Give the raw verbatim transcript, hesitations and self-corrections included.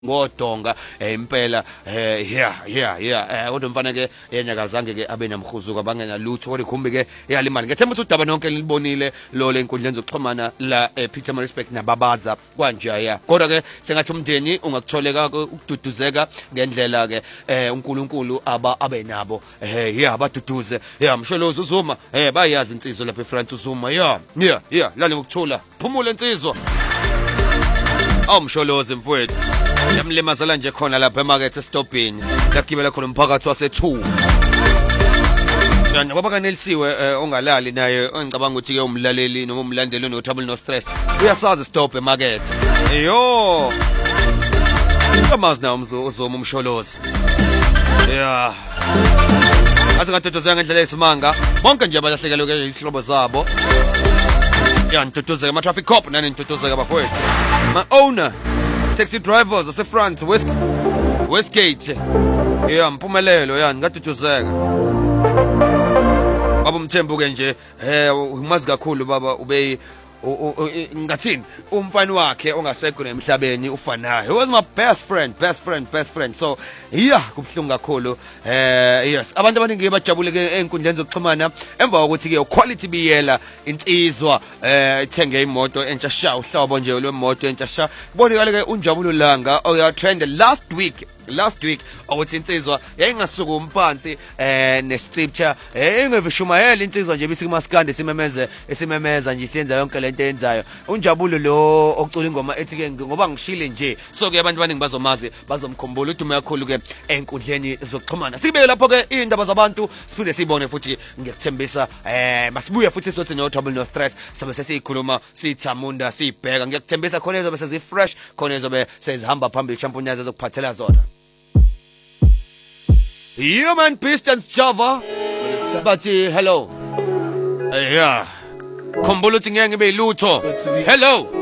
ngodonga impela eh yeah yeah yeah kodwa mfana ke yena kazange ke abe namkhuzuko bangena lutho kodwa ikhumbi ke yalimali ngethemba ukuthi udaba nonke libonile lo lenkundleni zokuxhumana la Peter Respect nababaza kwanje ya kodwa ke sengathi umndeni ungakutholeka ukududuzeka ngendlela ke eh uNkulunkulu aba abe nabo eh yeah abaduduze yeah msholozi uzuma eh bayazi insizwa lapha eFront uzuma yeah yeah yeah lale ngokuthula phumula insizwa awumsholozi mfowethu yamlimazela nje khona lapha emarket estopini lakugibela khona umphakathi wase two ngoba kanelisiwe ongalali naye ongicabanga ukuthi ke umlaleli noma umlandeli no trouble no stress uyasazi stop emarket eyo kamazi na umzoma umsholozi yeah athi ngatotozeka ngendlela esimanga bonke nje abalahlekelwe ke isihlobo zabo ya ntotozeka ama traffic cop nani ntotozeka bafowethu my owner taxi drivers ase France West Westgate yeah mpumelelo yani ngatutuzeka baba umthembu ke nje eh umazi kakhulu baba ube ngathini umfana wakhe ongasekho emhlabeni ufanayo he was my best friend best friend best friend so yeah kubhlungu kakhulu eh yes abantu abaningi bajabuleke enkundleni zokuxhumana emva kokuthi ke quality biyela insizwa eh ithenge imoto entsha sha uhlobo nje lwemoto entsha sha kubonakala ke unjabulo langa oya trend last week last week ukuthi insizwa yayingasuka umphansi eh ne scripture eh ingevishumayela insizwa nje bisi kumaskande simemeze esimemeza nje siyenza yonke lento yenzayo unjabulo lo okucula ingoma ethi ke ngoba ngishile nje so ke abantu abaningi bazomazi bazomkhumbula udumo kakhulu ke enkundleni zokuxhumana sibe lapho ke indaba zabantu siphinde sibone futhi ngikuthembisa eh masibuye futhi sothi no trouble no stress sabe sesikhuluma sithamunda sibheka ngikuthembisa khona ezobe sezi fresh khona ezobe sezihamba phambili champions ezokuphathela zona Human Pistons Java but uh, hello uh, yeah khumbula ukuthi ngeke ngibe lutho hello